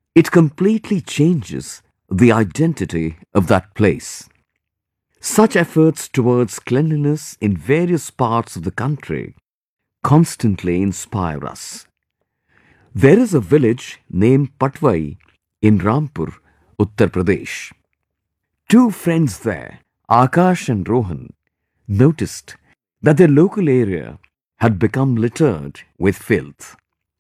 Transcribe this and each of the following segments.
It completely changes the identity of that place. Such efforts towards cleanliness in various parts of the country constantly inspire us. There is a village named Patwai in Rampur, Uttar Pradesh. Two friends there, Akash and Rohan, noticed that their local area had become littered with filth.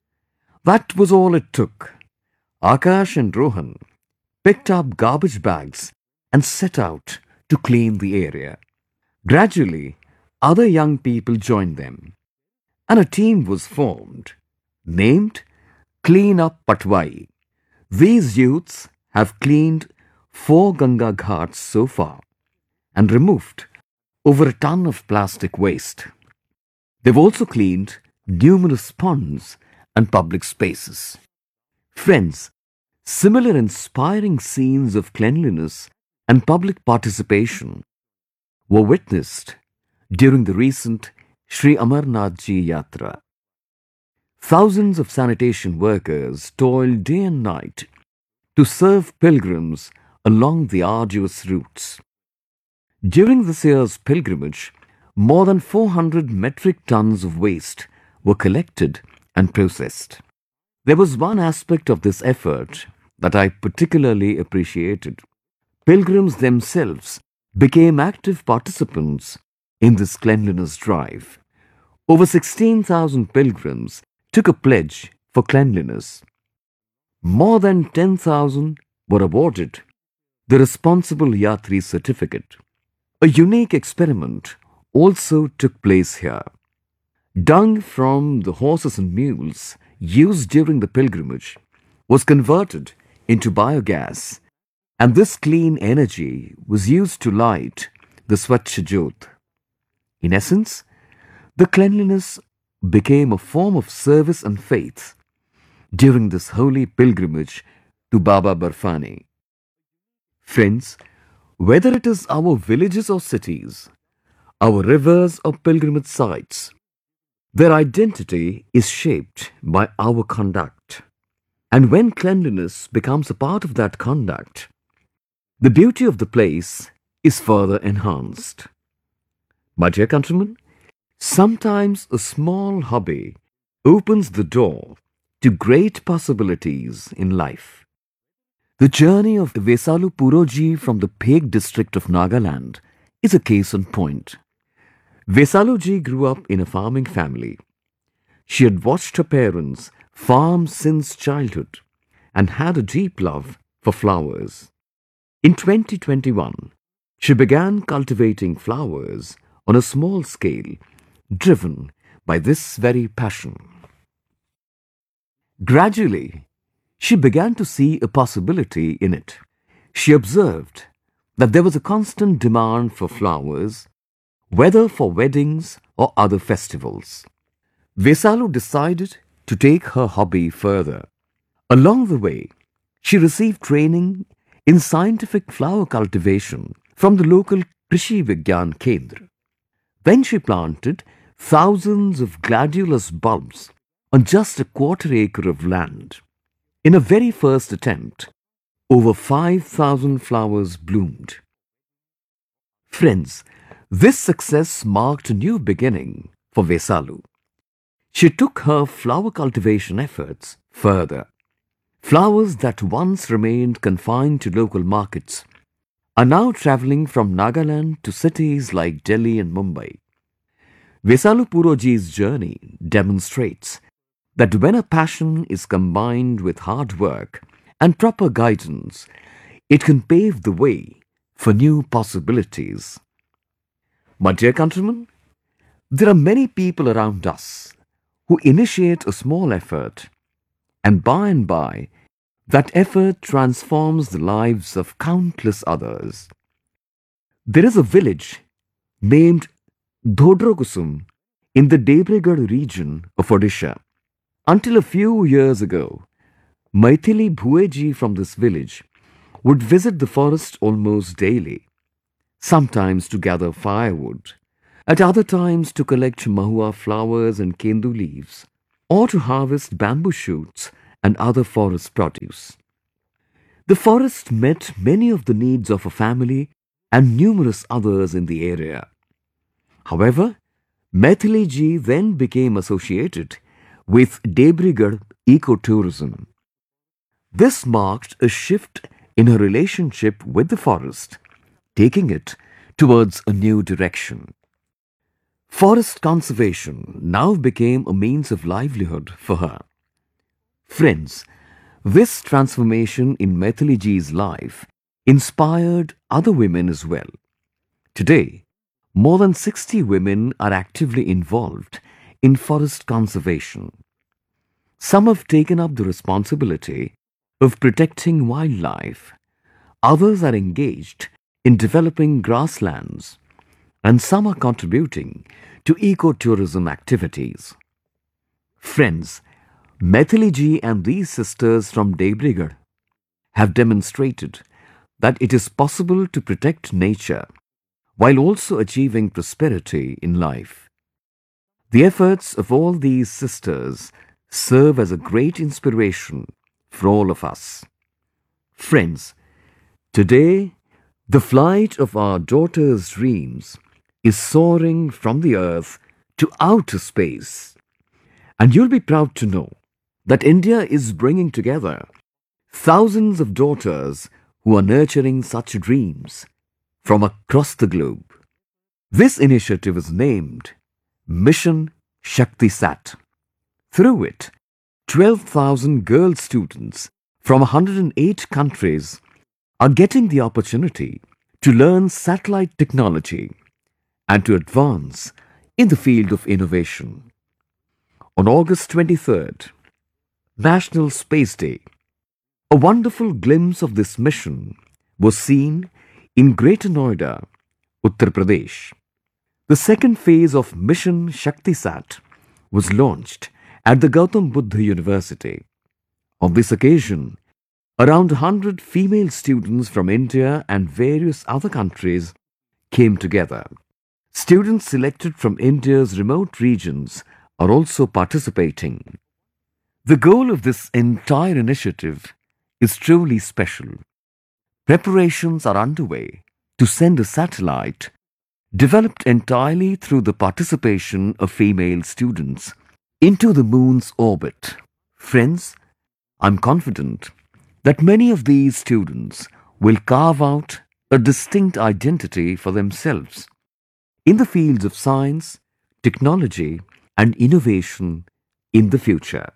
That was all it took. Akash and Rohan picked up garbage bags and set out to clean the area. Gradually, other young people joined them, and a team was formed, named Clean Up Patwai. These youths have cleaned 4 Ganga Ghats so far and removed over a ton of plastic waste. They've also cleaned numerous ponds and public spaces. Friends, similar inspiring scenes of cleanliness and public participation were witnessed during the recent Sri Amarnath Ji Yatra. Thousands of sanitation workers toiled day and night to serve pilgrims along the arduous routes. During this year's pilgrimage, more than 400 metric tons of waste were collected and processed. There was one aspect of this effort that I particularly appreciated. Pilgrims themselves became active participants in this cleanliness drive. Over 16,000 pilgrims took a pledge for cleanliness. More than 10,000 were awarded the Responsible Yatri certificate. A unique experiment also took place here. Dung from the horses and mules used during the pilgrimage was converted into biogas, and this clean energy was used to light the Swachh Jyot. In essence, the cleanliness became a form of service and faith during this holy pilgrimage to Baba Barfani. Friends, whether it is our villages or cities, our rivers or pilgrimage sites, their identity is shaped by our conduct. And when cleanliness becomes a part of that conduct, the beauty of the place is further enhanced. My dear countrymen, sometimes a small hobby opens the door to great possibilities in life. The journey of Vesalu Puroji from the Pheg district of Nagaland is a case in point. Vesaluji grew up in a farming family. She had watched her parents farm since childhood and had a deep love for flowers. In 2021, she began cultivating flowers on a small scale, driven by this very passion. Gradually, she began to see a possibility in it. She observed that there was a constant demand for flowers, whether for weddings or other festivals. Vesalu decided to take her hobby further. Along the way, she received training in scientific flower cultivation from the local Krishi Vigyan Kendra. Then she planted thousands of gladiolus bulbs on just a quarter acre of land. In a very first attempt, over 5,000 flowers bloomed. Friends, this success marked a new beginning for Vesalu. She took her flower cultivation efforts further. Flowers that once remained confined to local markets are now traveling from Nagaland to cities like Delhi and Mumbai. Vesalu Puroji's journey demonstrates that when a passion is combined with hard work and proper guidance, it can pave the way for new possibilities. My dear countrymen, there are many people around us who initiate a small effort, and by, that effort transforms the lives of countless others. There is a village named Dhodrokusum in the Debragad region of Odisha. Until a few years ago, Maithili Bhueji from this village would visit the forest almost daily, sometimes to gather firewood, at other times to collect mahua flowers and kendu leaves, or to harvest bamboo shoots and other forest produce. The forest met many of the needs of a family and numerous others in the area. However, Maithili ji then became associated with Debrigarh ecotourism. This marked a shift in her relationship with the forest, taking it towards a new direction. Forest conservation now became a means of livelihood for her. Friends, this transformation in Maithili ji's life inspired other women as well. Today, more than 60 women are actively involved in forest conservation. Some have taken up the responsibility of protecting wildlife, others are engaged in developing grasslands, and some are contributing to ecotourism activities. Friends, Maithili ji and these sisters from Debrigarh have demonstrated that it is possible to protect nature while also achieving prosperity in life. The efforts of all these sisters serve as a great inspiration for all of us. Friends, today the flight of our daughters' dreams is soaring from the earth to outer space. And you'll be proud to know that India is bringing together thousands of daughters who are nurturing such dreams from across the globe. This initiative is named Mission Shakti Sat. Through it, 12,000 girl students from 108 countries are getting the opportunity to learn satellite technology and to advance in the field of innovation. On August 23rd, National Space Day, a wonderful glimpse of this mission was seen in Greater Noida, Uttar Pradesh. The second phase of Mission Shakti Sat was launched at the Gautam Buddha University. On this occasion, around 100 female students from India and various other countries came together. Students selected from India's remote regions are also participating. The goal of this entire initiative is truly special. Preparations are underway to send a satellite developed entirely through the participation of female students into the moon's orbit. Friends, I'm confident that many of these students will carve out a distinct identity for themselves in the fields of science, technology, and innovation in the future.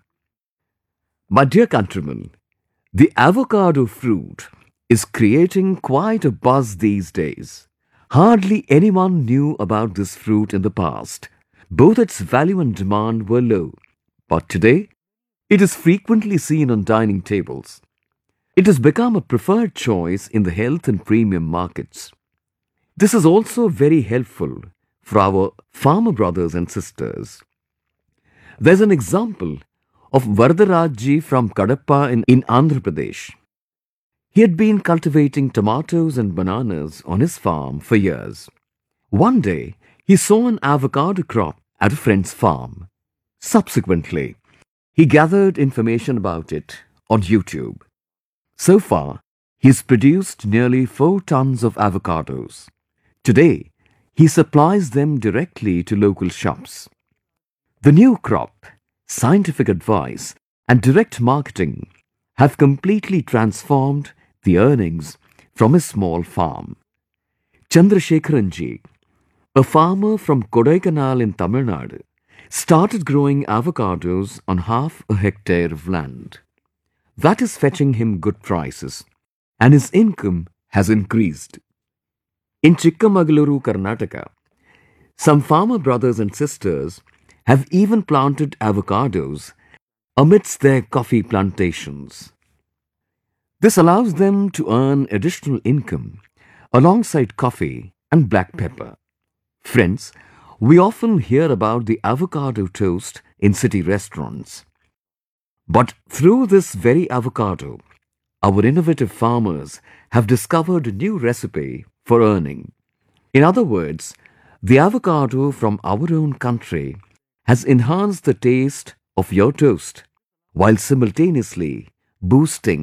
My dear countrymen, the avocado fruit is creating quite a buzz these days. Hardly anyone knew about this fruit in the past. Both its value and demand were low, but today it is frequently seen on dining tables. It has become a preferred choice in the health and premium markets. This is also very helpful for our farmer brothers and sisters. There's an example of Varadaraj ji from Kadapa in Andhra Pradesh. He had been cultivating tomatoes and bananas on his farm for years. One day, he saw an avocado crop at a friend's farm. Subsequently, he gathered information about it on YouTube. So far, he's produced nearly 4 tons of avocados. Today, he supplies them directly to local shops. The new crop, scientific advice, and direct marketing have completely transformed the earnings from his small farm. Chandrasekharan ji, a farmer from Kodaikanal in Tamil Nadu, started growing avocados on half a hectare of land. That is fetching him good prices, and his income has increased. In Chikkamaluru, Karnataka, some farmer brothers and sisters have even planted avocados amidst their coffee plantations. This allows them to earn additional income alongside coffee and black pepper. Friends, we often hear about the avocado toast in city restaurants. But through this very avocado, our innovative farmers have discovered a new recipe for earning. In other words, the avocado from our own country has enhanced the taste of your toast while simultaneously boosting